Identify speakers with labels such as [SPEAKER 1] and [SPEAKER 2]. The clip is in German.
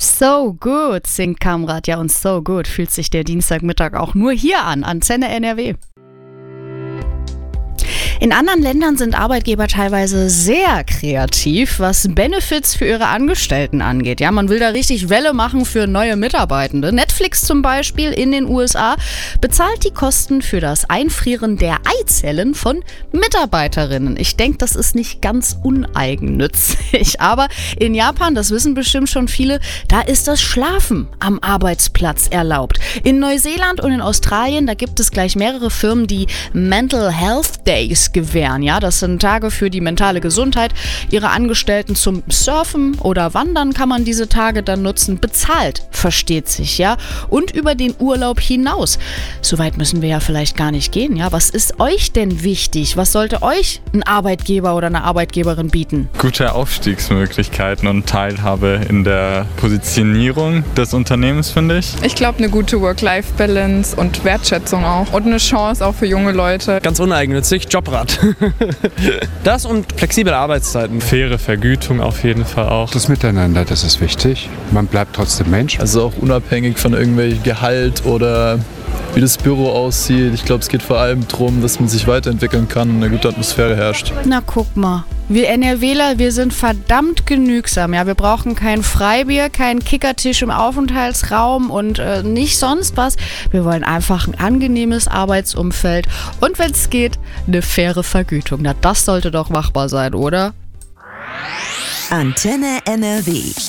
[SPEAKER 1] So gut singt Kamrat, ja, und so gut fühlt sich der Dienstagmittag auch nur hier an, Antenne NRW. In anderen Ländern sind Arbeitgeber teilweise sehr kreativ, was Benefits für ihre Angestellten angeht. Ja, man will da richtig Welle machen für neue Mitarbeitende. Netflix zum Beispiel in den USA bezahlt die Kosten für das Einfrieren der Eizellen von Mitarbeiterinnen. Ich denke, das ist nicht ganz uneigennützig. Aber in Japan, das wissen bestimmt schon viele, da ist das Schlafen am Arbeitsplatz erlaubt. In Neuseeland und in Australien, da gibt es gleich mehrere Firmen, die Mental Health Days gewähren. Ja, das sind Tage für die mentale Gesundheit ihrer Angestellten zum Surfen oder Wandern kann man diese Tage dann nutzen. Bezahlt, versteht sich, ja. Und über den Urlaub hinaus. Soweit müssen wir ja vielleicht gar nicht gehen, ja. Was ist euch denn wichtig? Was sollte euch ein Arbeitgeber oder eine Arbeitgeberin bieten?
[SPEAKER 2] Gute Aufstiegsmöglichkeiten und Teilhabe in der Positionierung des Unternehmens, finde ich.
[SPEAKER 3] Ich glaube, eine gute Work-Life-Balance und Wertschätzung auch. Und eine Chance auch für junge Leute.
[SPEAKER 4] Ganz uneigennützig, Jobrad. Das und flexible Arbeitszeiten.
[SPEAKER 2] Faire Vergütung auf jeden Fall auch.
[SPEAKER 5] Das Miteinander, das ist wichtig. Man bleibt trotzdem Mensch.
[SPEAKER 6] Also auch unabhängig von irgendwelchem Gehalt oder wie das Büro aussieht. Ich glaube, es geht vor allem darum, dass man sich weiterentwickeln kann und eine gute Atmosphäre herrscht.
[SPEAKER 1] Na, guck mal. Wir NRWler, wir sind verdammt genügsam. Ja, wir brauchen kein Freibier, keinen Kickertisch im Aufenthaltsraum und nicht sonst was. Wir wollen einfach ein angenehmes Arbeitsumfeld und wenn es geht, eine faire Vergütung. Na, das sollte doch machbar sein, oder?
[SPEAKER 7] Antenne NRW.